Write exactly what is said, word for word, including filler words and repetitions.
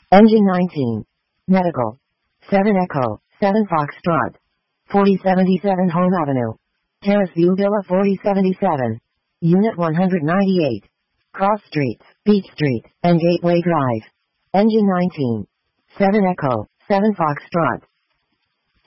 Engine nineteen. Medical. seven Echo, seven Foxtrot. forty seventy-seven Home Avenue. Terrace View Villa forty seventy-seven. Unit one hundred ninety-eight. Cross Street, Beach Street, and Gateway Drive. Engine nineteen. seven Echo, seven Foxtrot.